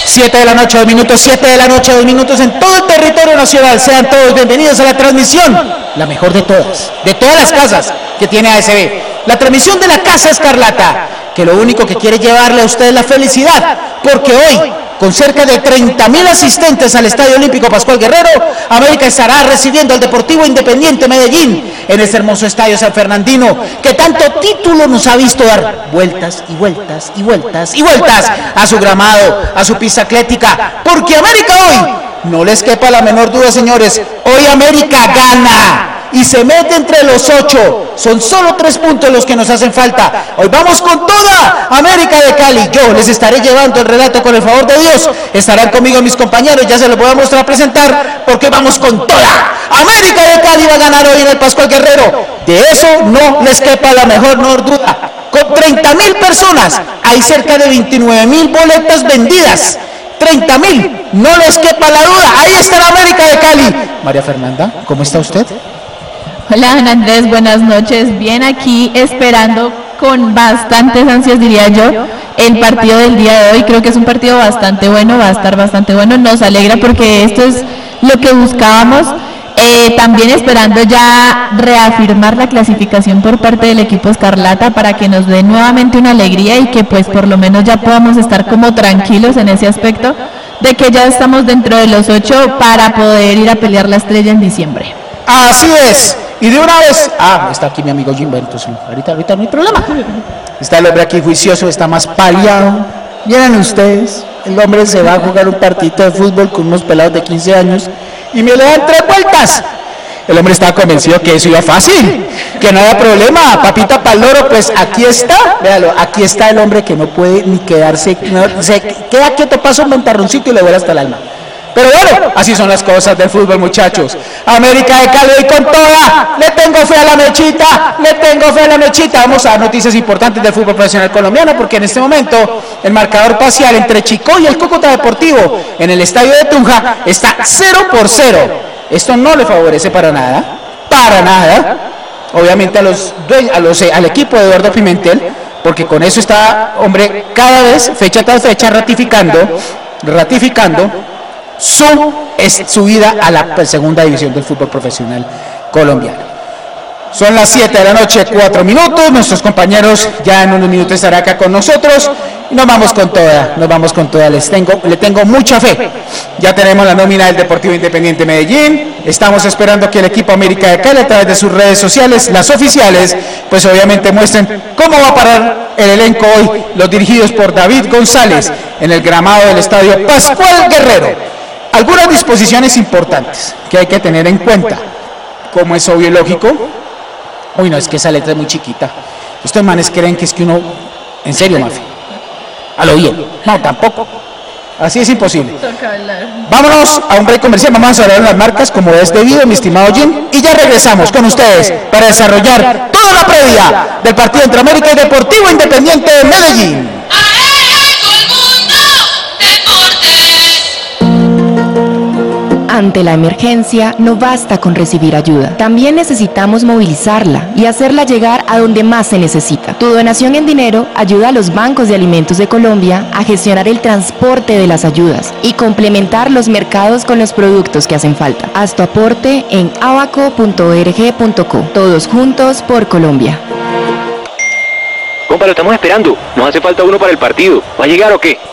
7 de la noche, 2 minutos, 7 de la noche, 2 minutos en todo el territorio nacional. Sean todos bienvenidos a la transmisión, la mejor de todas las casas que tiene ASB. La transmisión de la Casa Escarlata, que lo único que quiere llevarle a usted es la felicidad, porque hoy, con cerca de 30.000 asistentes al Estadio Olímpico Pascual Guerrero, América estará recibiendo al Deportivo Independiente Medellín en este hermoso Estadio San Fernandino, que tanto título nos ha visto dar vueltas y vueltas y vueltas y vueltas a su gramado, a su pista atlética, porque América hoy, no les quepa la menor duda, señores, hoy América gana y se mete entre los 8. Son solo 3 puntos los que nos hacen falta. Hoy vamos con toda América de Cali. Yo les estaré llevando el relato con el favor de Dios. Estarán conmigo mis compañeros, ya se los voy a mostrar a presentar, porque vamos con toda. América de Cali va a ganar hoy en el Pascual Guerrero. De eso no les quepa la menor duda. Con 30.000 personas, hay cerca de 29.000 boletas vendidas. 30.000, no les quepa la duda. Ahí está la América de Cali. María Fernanda, ¿cómo está usted? Hola, Don Andrés, buenas noches. Bien, aquí esperando con bastantes ansias, diría yo, el partido del día de hoy. Creo que es un partido bastante bueno, va a estar bastante bueno. Nos alegra porque esto es lo que buscábamos. También esperando ya reafirmar la clasificación por parte del equipo Escarlata para que nos dé nuevamente una alegría y que pues por lo menos ya podamos estar como tranquilos en ese aspecto de que ya estamos dentro de los 8 para poder ir a pelear la estrella en diciembre. Así es. Y de una vez, está aquí mi amigo Jimbo, entonces ahorita no hay problema. Está el hombre aquí juicioso, está más paliado. Miren ustedes, el hombre se va a jugar un partidito de fútbol con unos pelados de 15 años y me le dan 3 vueltas. El hombre estaba convencido que eso iba fácil, que no había problema, papita pa'l loro. Pues aquí está, véalo, aquí está el hombre que no puede ni quedarse, se queda quieto, pasa un ventarroncito y le vuela hasta el alma. Pero bueno, así son las cosas del fútbol, muchachos. América de Cali hoy con toda. Le tengo fe a la mechita. Vamos a noticias importantes del fútbol profesional colombiano, porque en este momento el marcador parcial entre Chicó y el Cúcuta Deportivo en el estadio de Tunja está 0-0. Esto no le favorece para nada. Obviamente al equipo de Eduardo Pimentel, porque con eso está, hombre, cada vez, fecha tras fecha, ratificando su subida a la segunda división del fútbol profesional colombiano. Son las 7 de la noche, 4 minutos. Nuestros compañeros ya en unos minutos estarán acá con nosotros. Y nos vamos con toda. Le tengo mucha fe. Ya tenemos la nómina del Deportivo Independiente Medellín. Estamos esperando que el equipo América de Cali, a través de sus redes sociales, las oficiales, pues obviamente muestren cómo va a parar el elenco hoy, los dirigidos por David González, en el gramado del Estadio Pascual Guerrero. Algunas disposiciones importantes que hay que tener en cuenta, como es obvio y lógico. Uy, no, es que esa letra es muy chiquita. Estos manes creen que es que uno... En serio, Mafi. A lo bien. No, tampoco. Así es imposible. Vámonos a un break comercial. Vamos a hablar de las marcas como es debido, mi estimado Jim. Y ya regresamos con ustedes para desarrollar toda la previa del partido entre América y Deportivo Independiente de Medellín. Ante la emergencia, no basta con recibir ayuda. También necesitamos movilizarla y hacerla llegar a donde más se necesita. Tu donación en dinero ayuda a los bancos de alimentos de Colombia a gestionar el transporte de las ayudas y complementar los mercados con los productos que hacen falta. Haz tu aporte en abaco.org.co. Todos juntos por Colombia. Compa, lo estamos esperando. Nos hace falta uno para el partido. ¿Va a llegar o qué?